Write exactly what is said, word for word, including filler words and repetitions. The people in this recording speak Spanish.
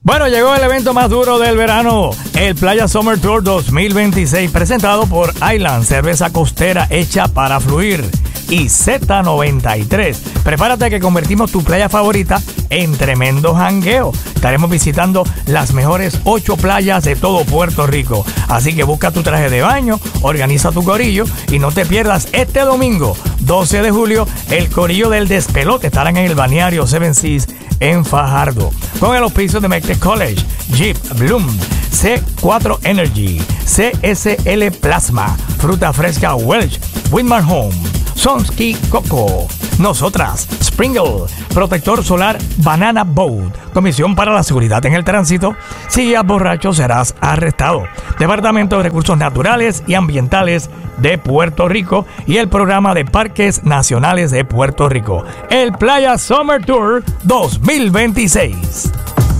Bueno, llegó el evento más duro del verano, el Playa Summer Tour dos mil veintiséis, presentado por Island, cerveza costera hecha para fluir, y Z noventa y tres. Prepárate que convertimos tu playa favorita en tremendo jangueo. Estaremos visitando las mejores ocho playas de todo Puerto Rico. Así que busca tu traje de baño, organiza tu corillo y no te pierdas este domingo, doce de julio, el corillo del despelote estarán en el balneario Seven Seas en Fajardo, con el auspicio de Mectec College, Jeep, Bloom, C cuatro Energy, C S L Plasma, Fruta Fresca Welch, Winmar Home, Sonsky Coco, Nosotras, Sprinkle, Protector Solar Banana Boat, Comisión para la Seguridad en el Tránsito, si guías borracho serás arrestado, Departamento de Recursos Naturales y Ambientales de Puerto Rico y el Programa de Parques Nacionales de Puerto Rico, el Playa Summer Tour dos mil veintiséis.